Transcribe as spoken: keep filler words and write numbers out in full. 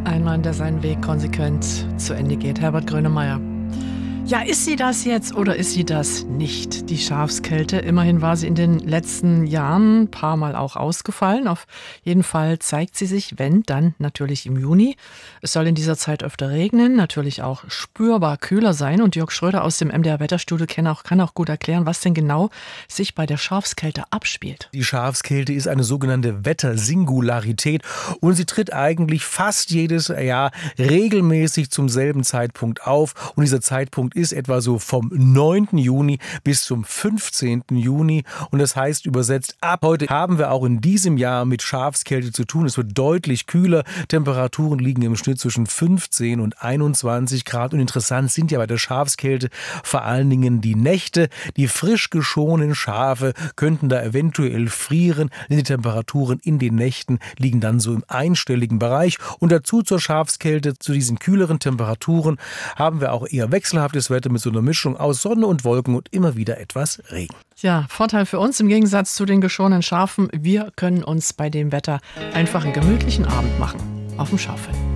Ein Mann, der seinen Weg konsequent zu Ende geht. Herbert Grönemeyer. Ja, ist sie das jetzt oder ist sie das nicht, die Schafskälte? Immerhin war sie in den letzten Jahren ein paar Mal auch ausgefallen. Auf jeden Fall zeigt sie sich, wenn, dann natürlich im Juni. Es soll in dieser Zeit öfter regnen, natürlich auch spürbar kühler sein. Und Jörg Schröder aus dem M D R-Wetterstudio kann auch, kann auch gut erklären, was denn genau sich bei der Schafskälte abspielt. Die Schafskälte ist eine sogenannte Wettersingularität und sie tritt eigentlich fast jedes Jahr regelmäßig zum selben Zeitpunkt auf. Und dieser Zeitpunkt ist etwa so vom neunten Juni bis zum fünfzehnten Juni. Und das heißt übersetzt, ab heute haben wir auch in diesem Jahr mit Schafskälte zu tun. Es wird deutlich kühler. Temperaturen liegen im Schnitt zwischen fünfzehn und einundzwanzig Grad. Und interessant sind ja bei der Schafskälte vor allen Dingen die Nächte. Die frisch geschorenen Schafe könnten da eventuell frieren, denn die Temperaturen in den Nächten liegen dann so im einstelligen Bereich. Und dazu zur Schafskälte, zu diesen kühleren Temperaturen, haben wir auch eher wechselhaftes Wetter mit so einer Mischung aus Sonne und Wolken und immer wieder etwas Regen. Ja, Vorteil für uns im Gegensatz zu den geschorenen Schafen, wir können uns bei dem Wetter einfach einen gemütlichen Abend machen auf dem Schaffell.